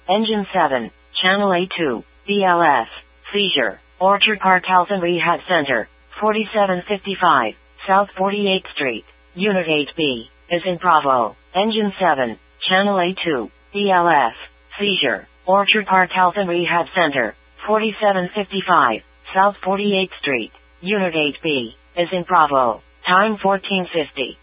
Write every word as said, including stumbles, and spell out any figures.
Engine seven, Channel A two, B L S, seizure. Orchard Park Health and Rehab Center, forty-seven fifty-five, South forty-eighth Street, Unit eight B, is in Bravo. Engine seven, Channel A two, B L S, seizure. Orchard Park Health and Rehab Center, forty-seven fifty-five, South forty-eighth Street, Unit eight B, is in Bravo. Time fourteen fifty.